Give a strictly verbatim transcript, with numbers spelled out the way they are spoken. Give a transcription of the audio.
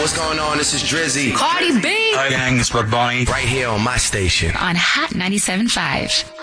what's going on? This is Drizzy. Cardi B. Hi, gang. It's Bad Bunny. Right here on my station. On Hot ninety-seven point five.